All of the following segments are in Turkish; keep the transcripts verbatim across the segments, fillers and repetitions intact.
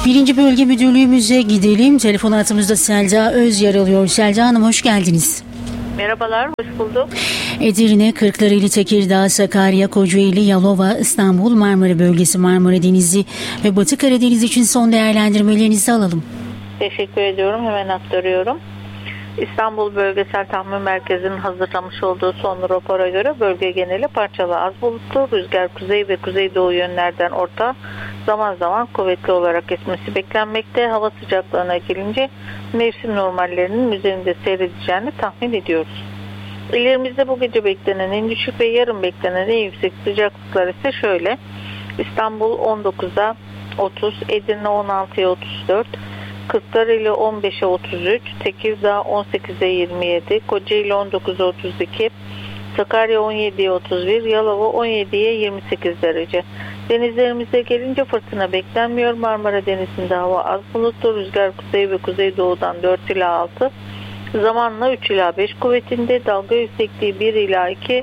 Birinci Bölge Müdürlüğümüze gidelim. Telefon hattımızda Selda Öz yer alıyor. Selda Hanım hoş geldiniz. Merhabalar, hoş bulduk. Edirne, Kırklareli, Tekirdağ, Sakarya, Kocaeli, Yalova, İstanbul, Marmara Bölgesi, Marmara Denizi ve Batı Karadeniz için son değerlendirmelerinizi alalım. Teşekkür ediyorum. Hemen aktarıyorum. İstanbul Bölgesel Tahmin Merkezi'nin hazırlamış olduğu son rapora göre bölge geneli parçalı az bulutlu, rüzgar kuzey ve kuzeydoğu yönlerden orta, zaman zaman kuvvetli olarak esmesi beklenmekte. Hava sıcaklığına gelince mevsim normallerinin üzerinde seyredeceğini tahmin ediyoruz. İlerimizde bu gece beklenen en düşük ve yarın beklenen en yüksek sıcaklıklar ise şöyle: İstanbul on dokuza otuz, Edirne on altıya otuz dört, Kırklareli on beşe otuz üç, Tekirdağ on sekize yirmi yedi, Kocaeli on dokuza otuz iki, Sakarya on yediye otuz bir, Yalova on yediye yirmi sekiz derece. Denizlerimize gelince fırtına beklenmiyor. Marmara Denizi'nde hava az bulutlu, rüzgar kuzey ve kuzeydoğudan dört ila altı, zamanla üç ila beş kuvvetinde, dalga yüksekliği bir ila iki,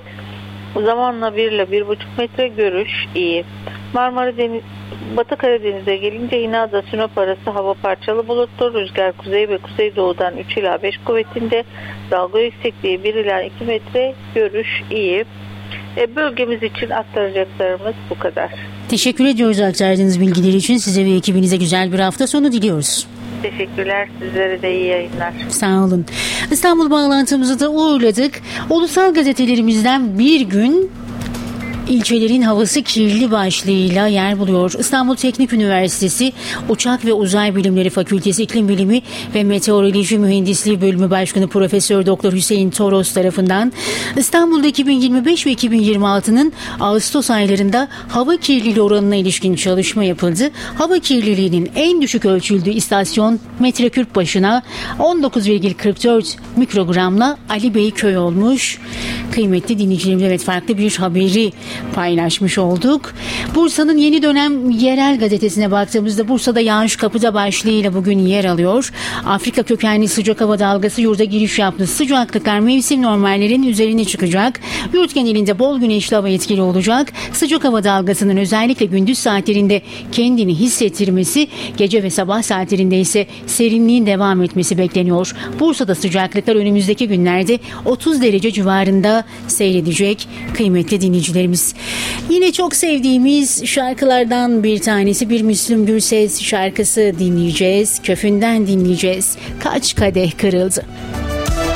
zamanla bir ile bir buçuk metre, görüş iyi. Marmara Denizi, Batı Karadeniz'e gelince İnada Sinop arası hava parçalı bulutlu, rüzgar kuzey ve kuzeydoğudan üç ila beş kuvvetinde, dalga yüksekliği bir ila iki metre, görüş iyi. E, bölgemiz için aktaracaklarımız bu kadar. Teşekkür ediyoruz aktardığınız bilgiler için. Size ve ekibinize güzel bir hafta sonu diliyoruz. Teşekkürler. Sizlere de iyi yayınlar. Sağ olun. İstanbul bağlantımızı da uğurladık. Ulusal gazetelerimizden bir gün İlçelerin havası kirli başlığıyla yer buluyor. İstanbul Teknik Üniversitesi Uçak ve Uzay Bilimleri Fakültesi İklim Bilimi ve Meteoroloji Mühendisliği Bölümü Başkanı Profesör Doktor Hüseyin Toros tarafından İstanbul'da iki bin yirmi beş ve iki bin yirmi altının Ağustos aylarında hava kirliliği oranına ilişkin çalışma yapıldı. Hava kirliliğinin en düşük ölçüldüğü istasyon metreküp başına on dokuz virgül kırk dört mikrogramla Ali Beyköy olmuş. Kıymetli dinleyicilerimle evet farklı bir haberi paylaşmış olduk. Bursa'nın Yeni Dönem Yerel Gazetesi'ne baktığımızda Bursa'da yağış kapıda başlığıyla bugün yer alıyor. Afrika kökenli sıcak hava dalgası yurda giriş yaptı. Sıcaklıklar mevsim normallerinin üzerine çıkacak. Yurt genelinde bol güneşli hava etkili olacak. Sıcak hava dalgasının özellikle gündüz saatlerinde kendini hissettirmesi, gece ve sabah saatlerinde ise serinliğin devam etmesi bekleniyor. Bursa'da sıcaklıklar önümüzdeki günlerde otuz derece civarında seyredecek kıymetli dinleyicilerimiz. Yine çok sevdiğimiz şarkılardan bir tanesi, bir Müslüm Gürses şarkısı dinleyeceğiz. Köfünden dinleyeceğiz. Kaç kadeh kırıldı.